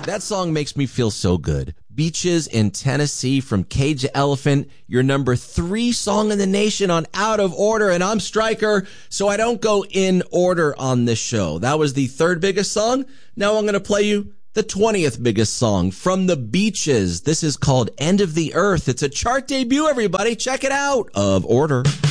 That song makes me feel so good. Beaches in Tennessee from Cage the Elephant, your number 3 song in the nation on Out of Order, and I'm Stryker, so I don't go in order on this show. That was the 3rd biggest song. Now I'm going to play you the 20th biggest song from the Beaches. This is called End of the Earth. It's a chart debut, everybody. Check it out. Of Order.